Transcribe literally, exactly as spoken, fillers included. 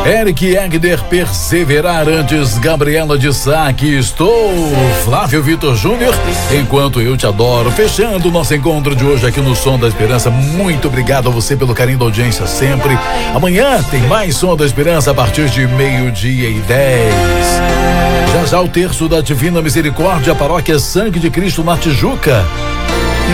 Eric Egder, perseverar antes. Gabriela de Saque, estou. Flávio Vitor Júnior, enquanto eu te adoro. Fechando o nosso encontro de hoje aqui no Som da Esperança. Muito obrigado a você pelo carinho da audiência sempre. Amanhã tem mais Som da Esperança a partir de meio-dia e dez. Já já o terço da Divina Misericórdia, Paróquia Sangue de Cristo na Tijuca.